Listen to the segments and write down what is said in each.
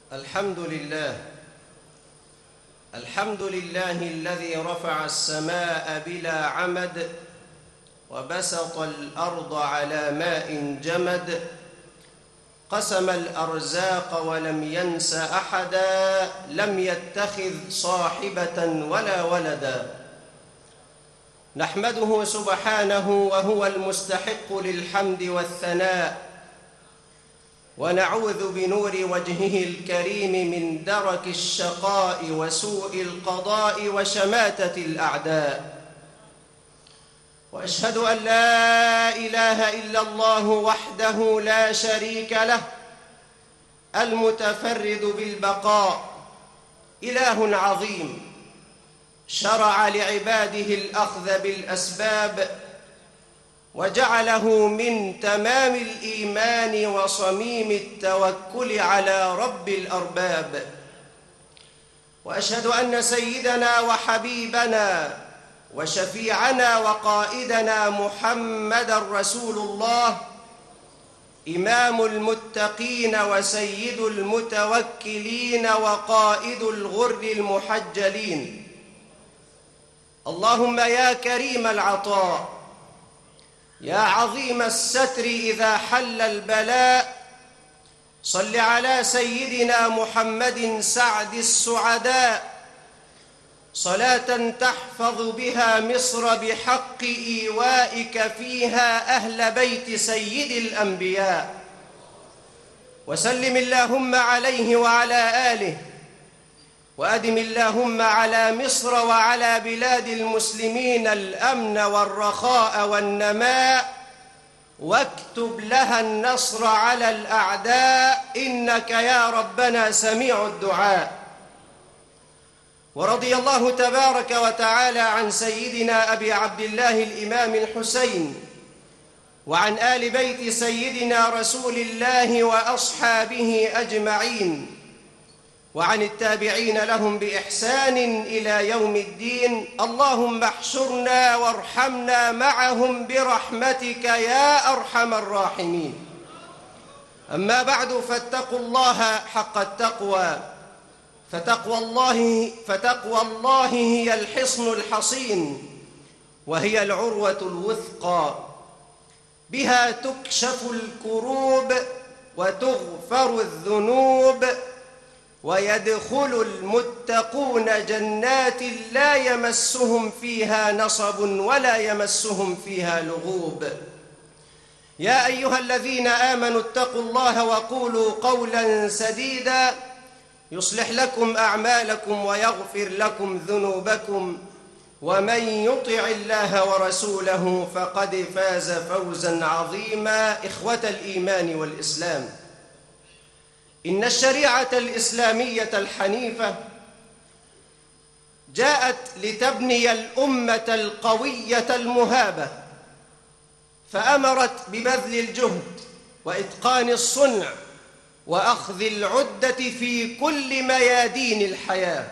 الحمد لله الذي رفع السماء بلا عمد وبسط الأرض على ماء جمد، قسم الأرزاق ولم ينس أحدا، لم يتخذ صاحبة ولا ولدا. نحمده سبحانه وهو المستحق للحمد والثناء، ونعوذ بنور وجهه الكريم من درك الشقاء وسوء القضاء وشماتة الأعداء. وأشهد أن لا إله إلا الله وحده لا شريك له، المتفرد بالبقاء، إله عظيم شرع لعباده الأخذ بالأسباب، وجعله من تمام الإيمان وصميم التوكل على رب الأرباب. وأشهد أن سيدنا وحبيبنا وشفيعنا وقائدنا محمدًا رسول الله، إمام المتقين وسيد المتوكلين وقائد الغر المحجلين. اللهم يا كريم العطاء، يا عظيم الستر إذا حل البلاء، صل على سيدنا محمد سعد السعداء، صلاة تحفظ بها مصر بحق إيوائك فيها أهل بيت سيد الأنبياء. وسلم اللهم عليه وعلى آله، وأدم اللهم على مصر وعلى بلاد المسلمين الأمن والرخاء والنماء، واكتب لها النصر على الأعداء، إنك يا ربنا سميع الدعاء. ورضي الله تبارك وتعالى عن سيدنا أبي عبد الله الإمام الحسين، وعن آل بيت سيدنا رسول الله وأصحابه أجمعين، وعن التابعين لهم بإحسان إلى يوم الدين. اللهم احشرنا وارحمنا معهم برحمتك يا أرحم الراحمين. أما بعد، فاتقوا الله حق التقوى، فتقوى الله هي الحصن الحصين، وهي العروة الوثقى، بها تكشف الكروب وتغفر الذنوب، ويدخل المتقون جنات لا يمسهم فيها نصب ولا يمسهم فيها لغوب. يا أيها الذين آمنوا اتقوا الله وقولوا قولا سديدا، يصلح لكم أعمالكم ويغفر لكم ذنوبكم، ومن يطع الله ورسوله فقد فاز فوزا عظيما. إخوة الإيمان والإسلام، إن الشريعة الإسلامية الحنيفة جاءت لتبني الأمة القوية المهابة، فأمرت ببذل الجهد وإتقان الصنع وأخذ العدة في كل ميادين الحياة.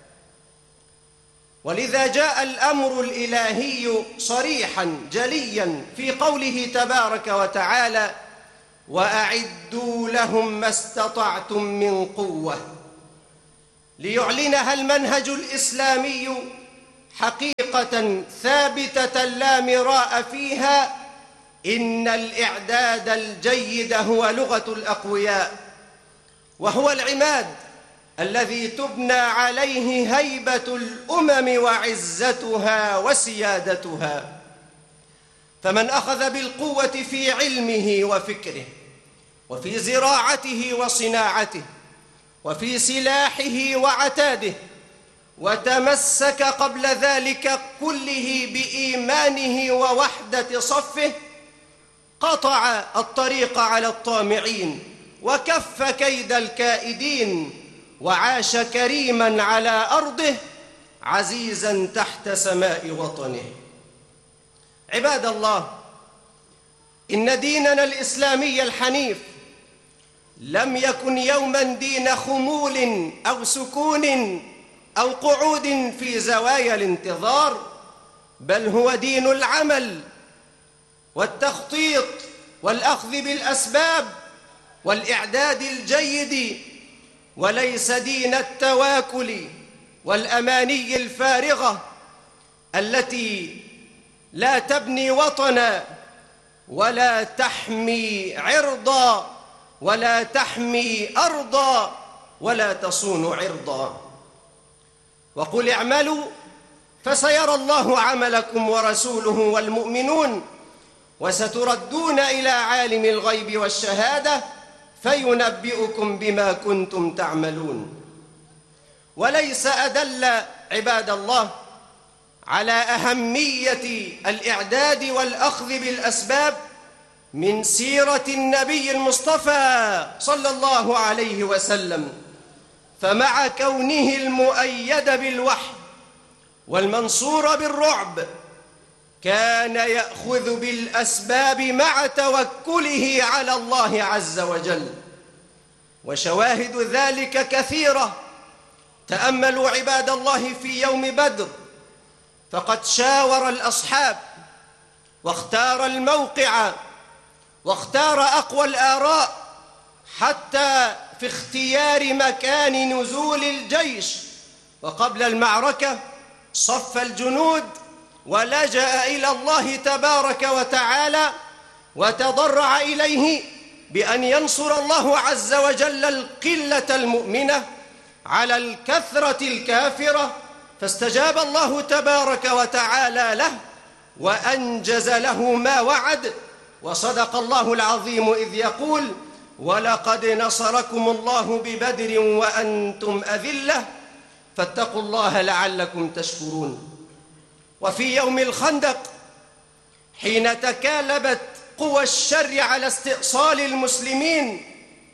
ولذا جاء الأمر الإلهي صريحاً جلياً في قوله تبارك وتعالى: وأعدوا لهم ما استطعتم من قوة، ليعلنها المنهج الإسلامي حقيقة ثابتة لا مراء فيها: إن الإعداد الجيد هو لغة الأقوياء، وهو العماد الذي تبنى عليه هيبة الأمم وعزتها وسيادتها. فمن أخذ بالقوة في علمه وفكره، وفي زراعته وصناعته، وفي سلاحه وعتاده، وتمسك قبل ذلك كله بإيمانه ووحدة صفه، قطع الطريق على الطامعين، وكف كيد الكائدين، وعاش كريماً على أرضه، عزيزاً تحت سماء وطنه. عباد الله، إن ديننا الإسلامي الحنيف لم يكن يوماً دين خمول أو سكون أو قعود في زوايا الانتظار، بل هو دين العمل والتخطيط والأخذ بالأسباب والإعداد الجيد وليس دين التواكل والأماني الفارغة التي لا تبني وطنا ولا تحمي عرضا ولا تحمي أرضا ولا تصون عرضا. وقل اعملوا فسيرى الله عملكم ورسوله والمؤمنون وستردون إلى عالم الغيب والشهادة فينبئكم بما كنتم تعملون. وليس أدل عباد الله على أهمية الإعداد والأخذ بالأسباب من سيرة النبي المصطفى صلى الله عليه وسلم، فمع كونه المؤيد بالوحي والمنصور بالرعب كان يأخذ بالأسباب مع توكله على الله عز وجل. وشواهد ذلك كثيرة. تأملوا عباد الله في يوم بدر، فقد شاور الأصحاب واختار الموقع واختار أقوى الآراء حتى في اختيار مكان نزول الجيش. وقبل المعركة صف الجنود ولجأ إلى الله تبارك وتعالى وتضرع إليه بأن ينصر الله عز وجل القلة المؤمنة على الكثرة الكافرة، فاستجاب الله تبارك وتعالى له وأنجز له ما وعد. وصدق الله العظيم إذ يقول: ولقد نصركم الله ببدر وأنتم أذلة فاتقوا الله لعلكم تشكرون. وفي يوم الخندق حين تكالبت قوى الشر على استئصال المسلمين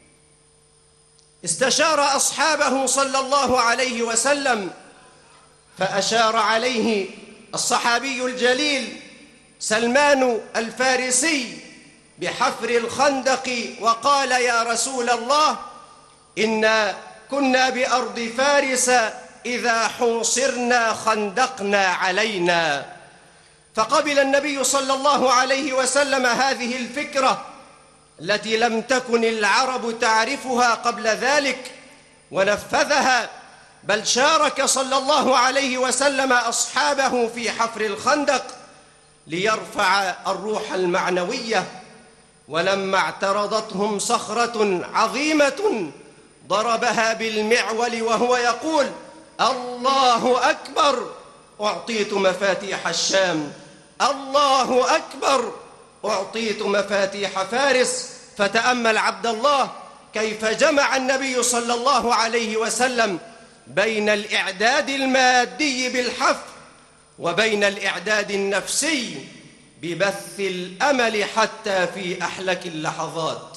استشار أصحابه صلى الله عليه وسلم، فأشار عليه الصحابي الجليل سلمان الفارسي بحفر الخندق وقال: يا رسول الله، إنا كنا بأرض فارس إذا حوصرنا خندقنا علينا. فقبل النبي صلى الله عليه وسلم هذه الفكرة التي لم تكن العرب تعرفها قبل ذلك ونفذها، بل شارك صلى الله عليه وسلم أصحابه في حفر الخندق ليرفع الروح المعنوية. ولما اعترضتهم صخرة عظيمة ضربها بالمعول وهو يقول: الله أكبر، أعطيت مفاتيح الشام، الله أكبر، أعطيت مفاتيح فارس. فتأمل عبد الله كيف جمع النبي صلى الله عليه وسلم بين الإعداد المادي بالحفر وبين الإعداد النفسي ببث الأمل حتى في أحلك اللحظات.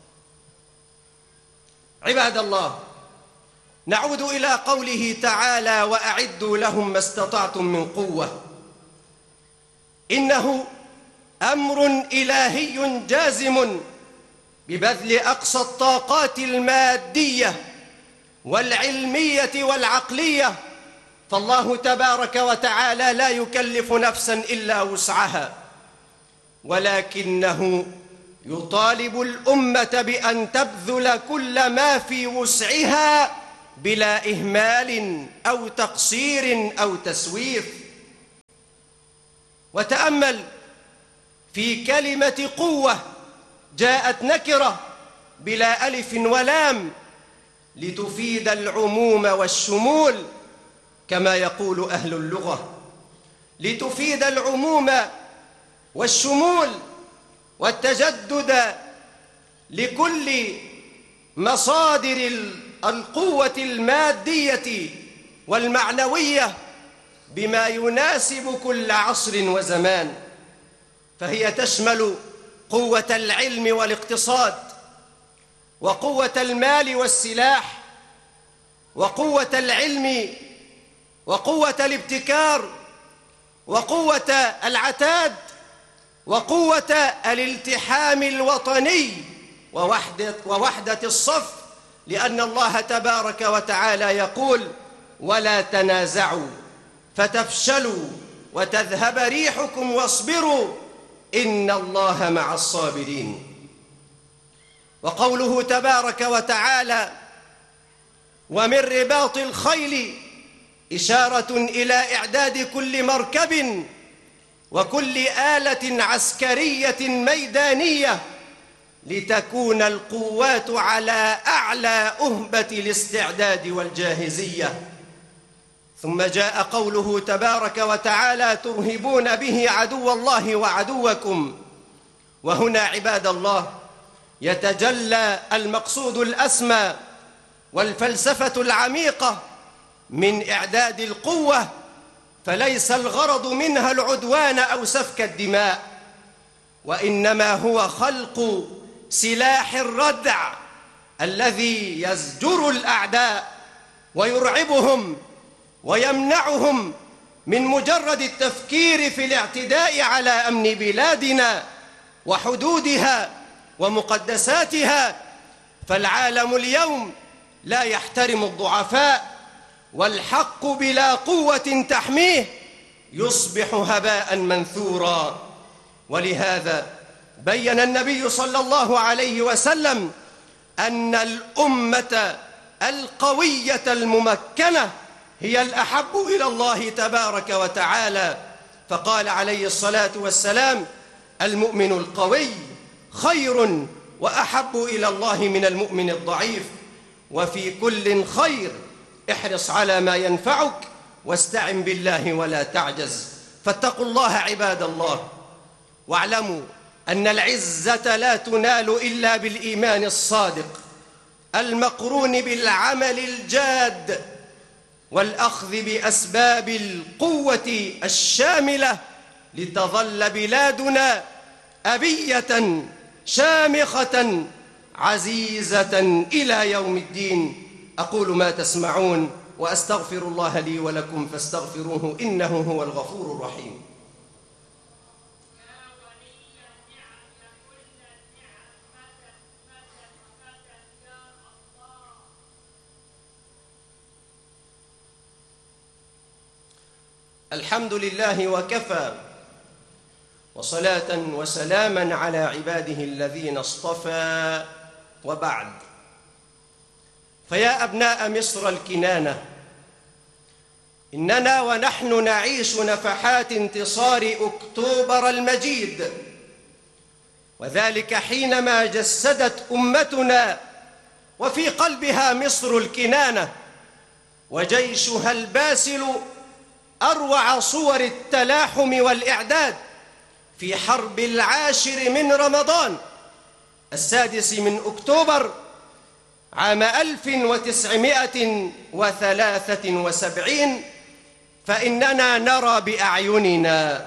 عباد الله، نعود إلى قوله تعالى: وأعدوا لهم ما استطعتم من قوة. إنه أمر إلهي جازم ببذل أقصى الطاقات المادية والعلمية والعقلية، فالله تبارك وتعالى لا يكلف نفسا إلا وسعها، ولكنه يطالب الأمة بأن تبذل كل ما في وسعها بلا إهمال أو تقصير أو تسويف. وتأمل في كلمة قوة جاءت نكرة بلا ألف ولام لتفيد العموم والشمول كما يقول أهل اللغة، لتفيد العموم والشمول والتجدد لكل مصادر القوة المادية والمعنوية بما يناسب كل عصر وزمان. فهي تشمل قوة العلم والاقتصاد، وقوة المال والسلاح، وقوة العلم، وقوة الابتكار، وقوة العتاد، وقوة الالتحام الوطني ووحدة الصف، لأن الله تبارك وتعالى يقول: ولا تنازعوا فتفشلوا وتذهب ريحكم واصبروا إن الله مع الصابرين. وقوله تبارك وتعالى: ومن رباط الخيل إشارة إلى إعداد كل مركب وكل آلة عسكرية ميدانية لتكون القوات على أعلى أهبة الاستعداد والجاهزية. ثم جاء قوله تبارك وتعالى: ترهبون به عدو الله وعدوكم. وهنا عباد الله يتجلى المقصود الأسمى والفلسفة العميقة من إعداد القوة، فليس الغرض منها العدوان أو سفك الدماء، وإنما هو خلق سلاح الردع الذي يزجر الأعداء ويرعبهم ويمنعهم من مجرد التفكير في الاعتداء على أمن بلادنا وحدودها ومقدساتها. فالعالم اليوم لا يحترم الضعفاء، والحق بلا قوة تحميه يصبح هباء منثورا. ولهذا بين النبي صلى الله عليه وسلم أن الأمة القوية الممكنة هي الأحب إلى الله تبارك وتعالى، فقال عليه الصلاة والسلام: المؤمن القوي خير وأحب إلى الله من المؤمن الضعيف، وفي كل خير احرص على ما ينفعك واستعن بالله ولا تعجز. فاتقوا الله عباد الله، واعلموا أن العزة لا تنال إلا بالإيمان الصادق المقرون بالعمل الجاد والأخذ بأسباب القوة الشاملة لتظل بلادنا أبية شامخة عزيزة إلى يوم الدين. أقول ما تسمعون وأستغفر الله لي ولكم فاستغفروه إنه هو الغفور الرحيم. الحمد لله وكفى، وصلاة وسلاما على عباده الذين اصطفى، وبعد. فيا أبناء مصر الكنانة، إننا ونحن نعيش نفحات انتصار أكتوبر المجيد، وذلك حينما جسدت أمتنا وفي قلبها مصر الكنانة وجيشها الباسل أروع صور التلاحم والإعداد في حرب 10 من رمضان 6 من أكتوبر عام 1973، فإننا نرى بأعيننا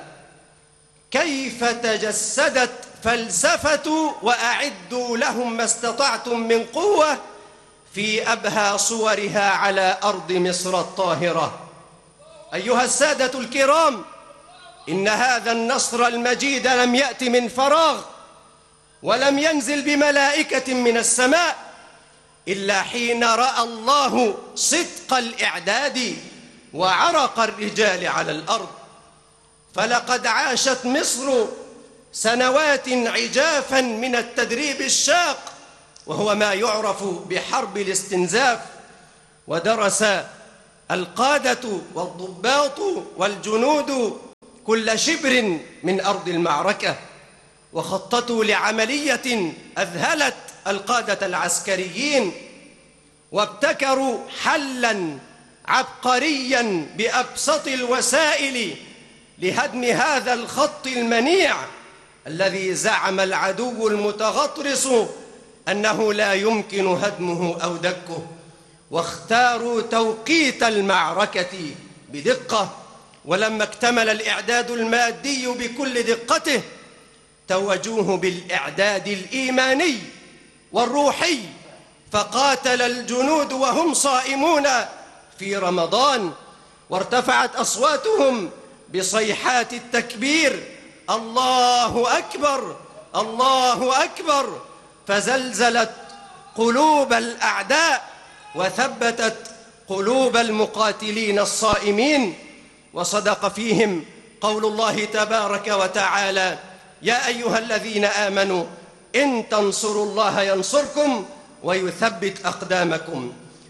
كيف تجسدت فلسفة وأعدوا لهم ما استطعتم من قوة في أبهى صورها على أرض مصر الطاهرة. أيها السادة الكرام، إن هذا النصر المجيد لم يأت من فراغ، ولم ينزل بملائكة من السماء، إلا حين رأى الله صدق الإعداد وعرق الرجال على الأرض. فلقد عاشت مصر سنوات عجافا من التدريب الشاق، وهو ما يعرف بحرب الاستنزاف، ودرس القادة والضباط والجنود كل شبر من أرض المعركة، وخططوا لعملية أذهلت القادة العسكريين، وابتكروا حلاً عبقرياً بأبسط الوسائل لهدم هذا الخط المنيع الذي زعم العدو المتغطرس أنه لا يمكن هدمه أو دكه. واختاروا توقيت المعركة بدقة، ولما اكتمل الإعداد المادي بكل دقته توجوه بالإعداد الإيماني والروحي، فقاتل الجنود وهم صائمون في رمضان، وارتفعت أصواتهم بصيحات التكبير: الله أكبر الله أكبر، فزلزلت قلوب الأعداء وثبتت قلوب المقاتلين الصائمين. وصدق فيهم قول الله تبارك وتعالى: يا أيها الذين آمنوا إن تنصروا الله ينصركم ويثبت أقدامكم.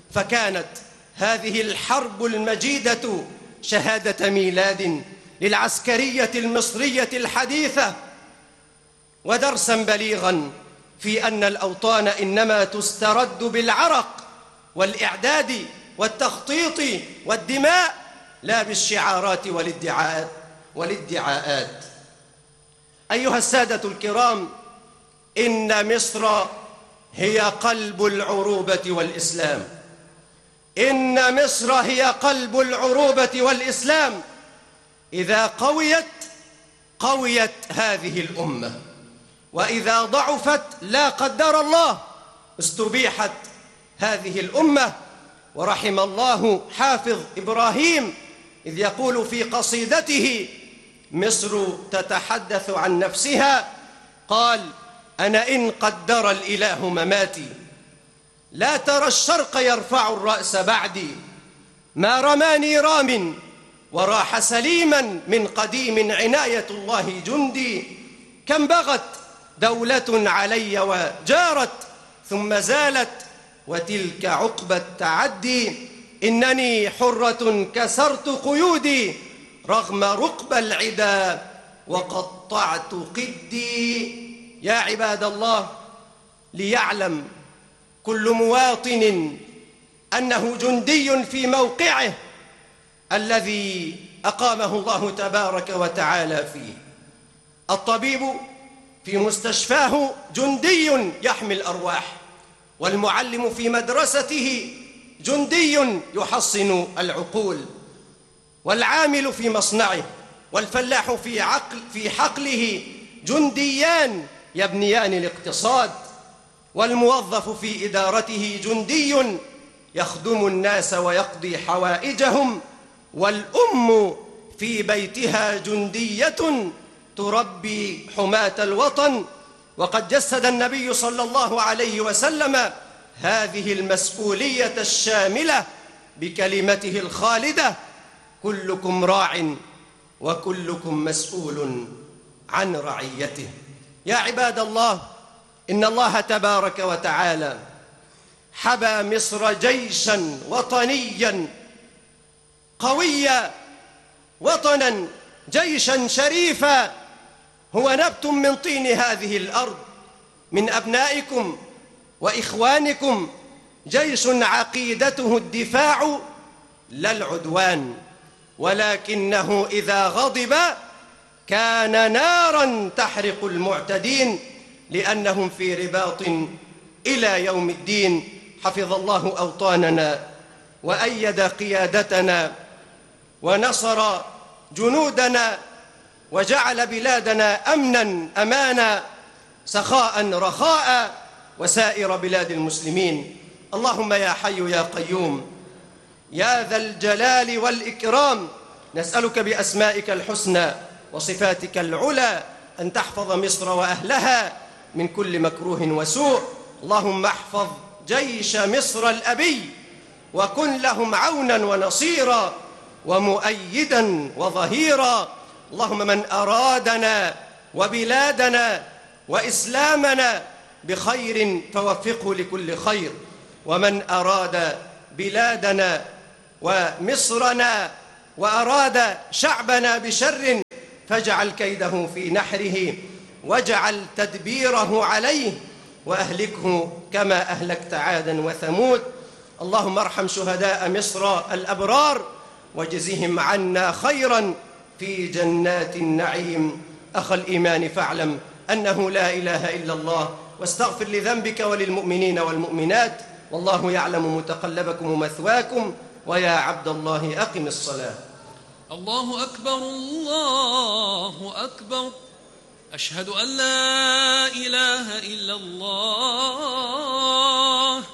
فكانت هذه الحرب المجيدة شهادة ميلاد للعسكرية المصرية الحديثة، ودرسا بليغا في أن الأوطان إنما تسترد بالعرق والإعداد والتخطيط والدماء، لا بالشعارات والادعاءات. أيها السادة الكرام، إن مصر هي قلب العروبة والإسلام. إن مصر هي قلب العروبة والإسلام. إذا قويت هذه الأمة، وإذا ضعفت لا قدر الله استبيحت هذه الأمة. ورحم الله حافظ إبراهيم إذ يقول في قصيدته: مصر تتحدث عن نفسها، قال: أنا إن قدر الإله مماتي لا ترى الشرق يرفع الرأس بعدي، ما رماني رام وراح سليما من قديم عناية الله جندي، كم بغت دولة علي وجارت ثم زالت وتلك عقبى التعدي، إنني حرة كسرت قيودي رغم رقب العدا وقطعت قدي. يا عباد الله، ليعلم كل مواطن أنه جندي في موقعه الذي أقامه الله تبارك وتعالى فيه. الطبيب في مستشفاه جندي يحمي الأرواح، والمعلم في مدرسته جندي يحصن العقول، والعامل في مصنعه والفلاح في حقله جنديان يبنيان الاقتصاد، والموظف في إدارته جندي يخدم الناس ويقضي حوائجهم، والأم في بيتها جندية تربي حماة الوطن. وقد جسد النبي صلى الله عليه وسلم هذه المسؤولية الشاملة بكلمته الخالدة: كلكم راع وكلكم مسؤول عن رعيته. يا عباد الله، إن الله تبارك وتعالى حبى مصر جيشا وطنيا قويا، وطنا جيشا شريفا، هو نبت من طين هذه الأرض، من أبنائكم وإخوانكم، جيش عقيدته الدفاع لا العدوان، ولكنه إذا غضب كان نارا تحرق المعتدين، لأنهم في رباط إلى يوم الدين. حفظ الله أوطاننا وأيد قيادتنا ونصر جنودنا، وجعل بلادنا أمنا أمانا، سخاء رخاء، وسائر بلاد المسلمين. اللهم يا حي يا قيوم يا ذا الجلال والإكرام، نسألك بأسمائك الحسنى وصفاتك العلى أن تحفظ مصر وأهلها من كل مكروه وسوء. اللهم احفظ جيش مصر الأبي، وكن لهم عونا ونصيرا ومؤيدا وظهيرا. اللهم من أرادنا وبلادنا وإسلامنا بخير فوفقه لكل خير، ومن أراد بلادنا ومصرنا وأراد شعبنا بشر فاجعل كيده في نحره، واجعل تدبيره عليه، وأهلكه كما أهلكت عادا وثمود. اللهم ارحم شهداء مصر الأبرار، واجزهم عنا خيرا في جنات النعيم. أخ الإيمان، فاعلم أنه لا إله إلا الله، واستغفر لذنبك وللمؤمنين والمؤمنات، والله يعلم متقلبكم ومثواكم. ويا عبد الله أقم الصلاة. الله أكبر الله أكبر، أشهد أن لا إله إلا الله.